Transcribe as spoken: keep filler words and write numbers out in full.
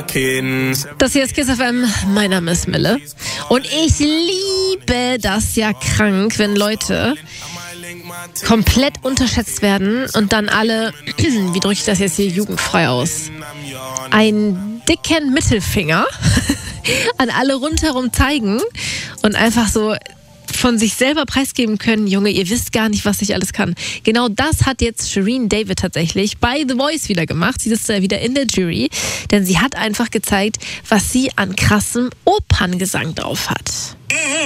Das hier ist Kiss F M, mein Name ist Mille und ich liebe das ja krank, wenn Leute komplett unterschätzt werden und dann alle, wie drücke ich das jetzt hier jugendfrei aus, einen dicken Mittelfinger an alle rundherum zeigen und einfach so von sich selber preisgeben können, Junge, ihr wisst gar nicht, was ich alles kann. Genau das hat jetzt Shirin David tatsächlich bei The Voice wieder gemacht. Sie ist äh, wieder in der Jury, denn sie hat einfach gezeigt, was sie an krassem Operngesang drauf hat.